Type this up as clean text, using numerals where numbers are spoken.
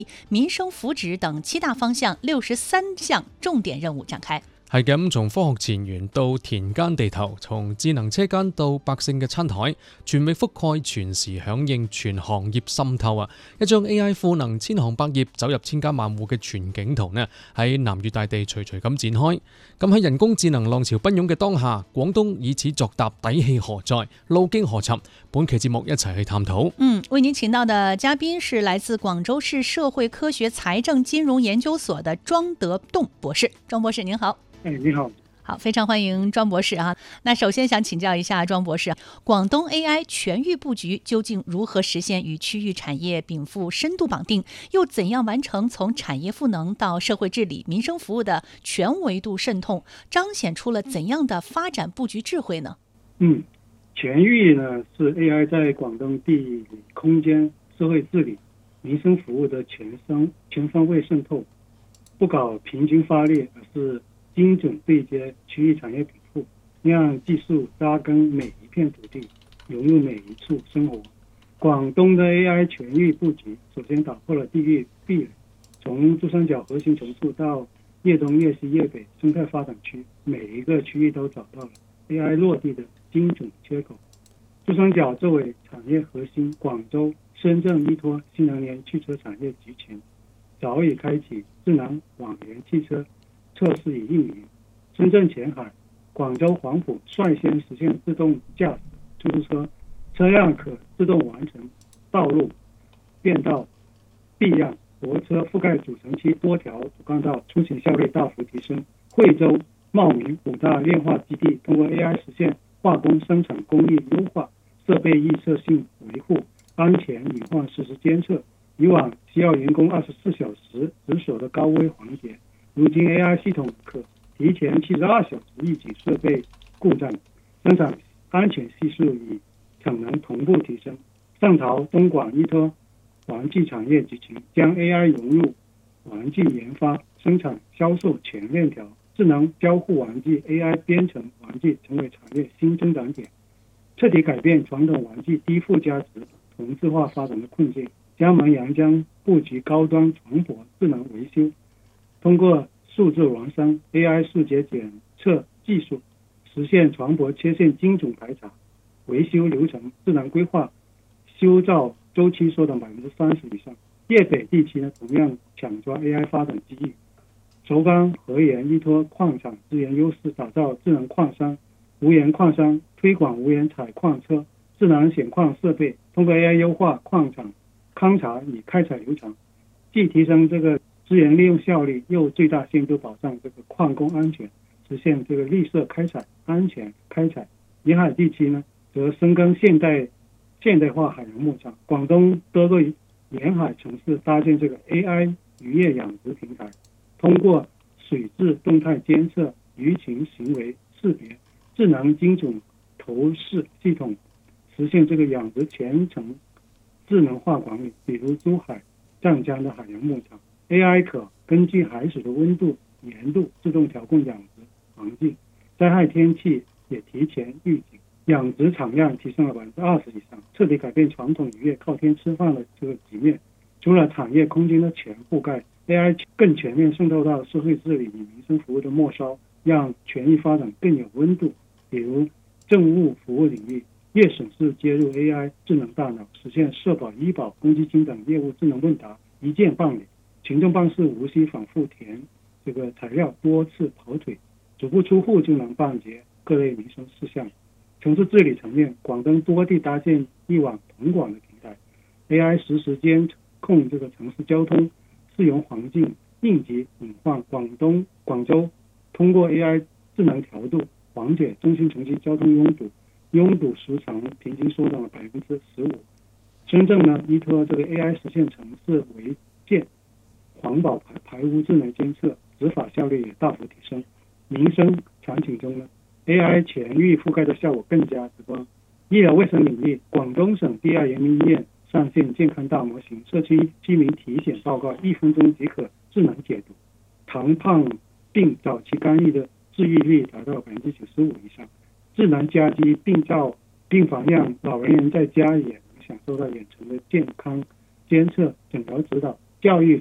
民生福祉等7大方向63項重點任務展開。 係咁，從科學前沿到田間地頭，從智能車間到百姓嘅餐台，全域覆蓋，全時響應，全行業滲透啊！一張 AI 賦能千行百業，走入千家萬戶嘅全景圖呢，喺南粵大地徐徐咁展開。咁喺人工智能浪潮奔湧嘅當下，廣東以此作答，底氣何在？路徑何尋？本期節目一齊去探討。 為您請到的嘉賓是來自廣州市社會科學財政金融研究所的莊德棟博士。莊博士您好。 你好。 好，非常歡迎莊博士啊。那首先想請教一下莊博士，廣東 AI 全域佈局究竟如何實現與區域產業稟賦深度綁定，又怎樣完成從產業賦能到社會治理、民生服務的全維度滲透，彰顯出了怎樣的發展佈局智慧呢？ 全域呢是 AI 在廣東地理空間、社會治理、民生服務的全方位滲透，不搞平均發力，而是精準對接區域產業稟賦，讓技術扎根每一片土地，融入每一處生活。廣東的 AI 全域佈局首先打破了地域壁壘，從珠三角核心城市到粵東、粵西、粵北生態發展區，每一個區域都找到了 AI 落地的精準缺口。珠三角作為產業核心，廣州、深圳依託新能源汽車產業集群，早已開啟智能網聯汽車測試與運營。深圳前海、廣州黃埔率先實現自動駕駛出租車，車輛可自動完成道路變道避讓，泊車覆蓋主城區多條主幹道，出行效率大幅提升。惠州、茂名5大煉化基地通過 AI 實現化工生產工藝優化，設備預測性維護，安全隱患實時監測。以往需要員工24小時值守的高危環節，如今 AI 系統可提前72小時預警設備故障，生產安全係數與產能同步提升。上陶、東莞依託玩具產業集群，將 AI 融入玩具研發、生產、銷售全鏈條，智能交互玩具、AI 編程玩具成為產業新增長點，徹底改變傳統玩具低附加值、同質化發展的困境。江門陽江佈局高端船舶智能維修，通過數字孪生 AI 數節檢測技術，實現船舶切線精準排查，維修流程智能規劃，修造周期縮短30%以上。粵北地區呢，同樣搶抓 AI 發展機遇，軸岡河源依託礦產資源優勢，打造智能礦商、無鹽礦商，推廣無鹽採礦車、智能顯礦設備，通過 AI 優化礦場勘查與開採流程，既提升這個資源利用效率，又最大限度保障這個礦工安全，實現這個綠色開採、安全開採。沿海地區呢，則深耕現代化海洋牧場，廣東多個沿海城市搭建這個 AI 漁業養殖平台，通過水質動態監測、魚群行為識別、智能精準投射系統，實現這個養殖全程智能化管理。比如珠海、湛江的海洋牧場 ，AI 可根據海水的溫度、鹽度自動調控養殖環境，災害天氣也提前預警，養殖產量提升了20%以上，徹底改變傳統漁業靠天吃飯的這個局面。除了產業空間的全覆蓋， AI 更全面滲透到社會治理與民生服務的末梢，讓全域發展更有溫度。比如政務服務領域，粵省市接入 AI 智能大腦，實現社保、醫保、公積金等業務智能問答一鍵辦理，群眾辦事無需反覆填這個材料，多次跑腿，足不出戶就能辦結各類民生事項。城市治理層面，廣東多地搭建一網統管的平台 ，AI 實時監控這個城市交通、市容環境、應急隱患。廣州通過 AI 智能調度，緩解中心城區交通擁堵時長平均縮短了15%。深圳呢，依託這個 AI 實現城市違建、環保排污智能監測，執法效率也大幅提升。民生場景中呢， AI 全域覆蓋的效果更加直觀。醫療衛生領域，廣東省第二人民醫院上線健康大模型，社區居民體檢報告1分鐘即可智能解讀，糖胖病早期干預的治愈率達到95%以上。智能家居病房，讓老人人在家也能享受到遠程的健康監測、診療指導， 教育